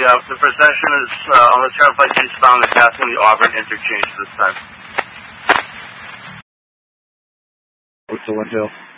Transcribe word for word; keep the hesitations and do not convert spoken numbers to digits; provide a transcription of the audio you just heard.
uh, the procession is uh, on the turnpike eastbound and passing the Auburn interchange this time. What's the wind chill?